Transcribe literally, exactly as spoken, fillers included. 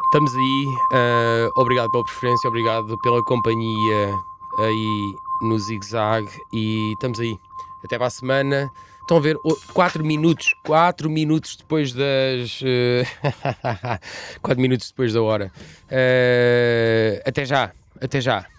Estamos aí. Uh, obrigado pela preferência, obrigado pela companhia aí no Zig Zag. E estamos aí. Até para a semana. Estão a ver quatro minutos, quatro minutos depois das. Uh, quatro minutos depois da hora. Uh, até já, até já.